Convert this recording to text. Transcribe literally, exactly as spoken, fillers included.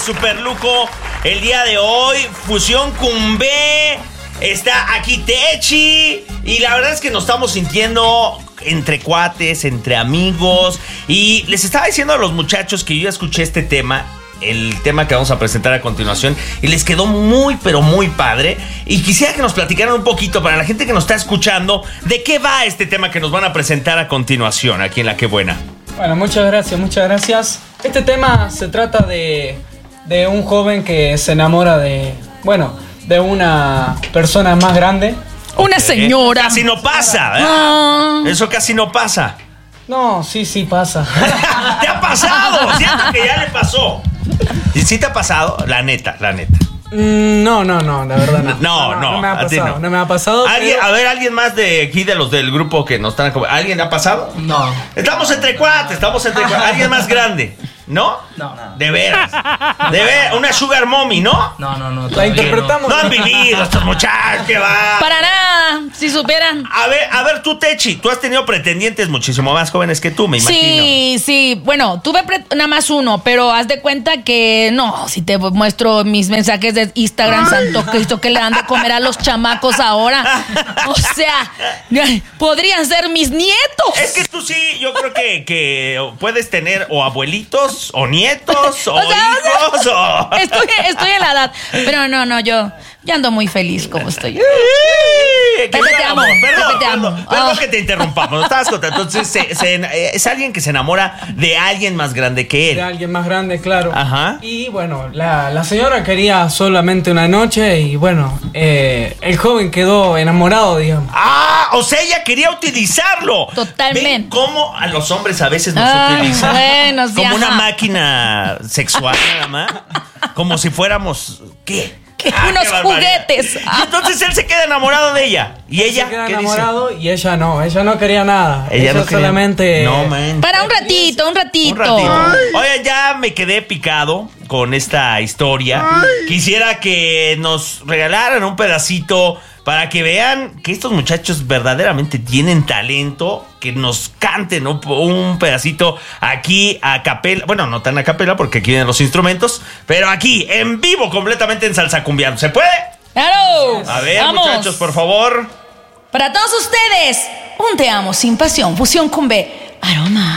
Superluco el día de hoy. Fusión Cumbé. Está aquí Techi. Y la verdad es que nos estamos sintiendo entre cuates, entre amigos. Y les estaba diciendo a los muchachos que yo ya escuché este tema, el tema que vamos a presentar a continuación, y les quedó muy, pero muy padre. Y quisiera que nos platicaran un poquito, para la gente que nos está escuchando, de qué va este tema que nos van a presentar a continuación aquí en La Qué Buena. Bueno, muchas gracias, muchas gracias. Este tema se trata de, de un joven que se enamora de, bueno, de una persona más grande. Una señora. Casi no pasa, ¿eh? Ah. Eso casi no pasa. No, sí, sí pasa. ¿Te ha pasado? Siento que ya le pasó. ¿Y sí te ha pasado? La neta, la neta. Mm, no, no, no, la verdad no. No, no, no me ha a ti pasado, no. no me ha pasado. ¿Alguien, pero- a ver, ¿alguien más de aquí, de los del grupo que nos están... ¿Alguien ha pasado? No. Estamos entre cuates, estamos entre cuates. ¿Alguien más grande? ¿No? No. De veras. De veras, una sugar mommy, ¿no? No, no, no. La interpretamos. No han vivido estos muchachos, que va. Para nada, si supieran. A ver, a ver, tú, Techi, tú has tenido pretendientes muchísimo más jóvenes que tú, me imagino. Sí, sí. Bueno, tuve pre- nada más uno, pero haz de cuenta que no, si te muestro mis mensajes de Instagram, santo Cristo, que le dan de comer a los chamacos ahora. O sea, podrían ser mis nietos. Es que tú sí, yo creo que, que puedes tener o abuelitos, o nietos, o, O sea, hijos, o... Estoy, estoy en la edad. Pero no, no, yo, yo ando muy feliz como estoy. ¡Qué Pepe, te amo, amor! Perdón, Pepe, te amo. perdón, perdón Ah. que te interrumpamos. Estabas contando. Entonces, se- se- es alguien que se enamora de alguien más grande que De él. alguien más grande, claro. Ajá. Y bueno, la, la señora quería solamente una noche y bueno, eh, el joven quedó enamorado, digamos. ¡Ah! O sea, ella quería utilizarlo. Totalmente. ¿Ven cómo a los hombres a veces nos Ah, utilizan? bueno, sí, Como una ajá. máquina sexual, nada más. Como si fuéramos... ¿Qué? Que Ah, unos qué barbaridad. juguetes. Y entonces él se queda enamorado de ella. ¿Y ella Se queda qué dice? enamorado y ella no, ella no quería nada. Ella no quería- solamente. No, man. Para un ratito, un ratito. Un ratito. Oye, ya me quedé picado con esta historia. Quisiera que nos regalaran un pedacito para que vean que estos muchachos verdaderamente tienen talento, que nos canten un, un pedacito aquí a capela. Bueno, no tan a capela porque aquí vienen los instrumentos, pero aquí, en vivo, completamente en salsa cumbiano. ¿Se puede? ¡Claro! A ver, Vamos. muchachos, por favor. Para todos ustedes, un te amo sin pasión, fusión con B, aroma.